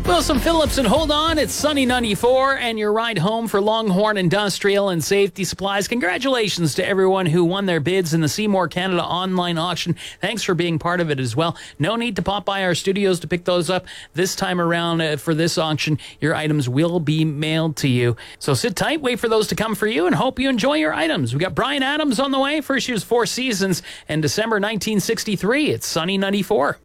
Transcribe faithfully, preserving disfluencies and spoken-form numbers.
Wilson Phillips, and hold on, it's Sunny ninety-four, and your ride home for Longhorn Industrial and Safety Supplies. Congratulations to everyone who won their bids in the Seymour Canada online auction. Thanks for being part of it as well. No need to pop by our studios to pick those up. This time around uh, for this auction, your items will be mailed to you. So sit tight, wait for those to come for you, and hope you enjoy your items. We got Bryan Adams on the way. First year's Four Seasons, and December nineteen sixty-three. It's Sunny ninety-four.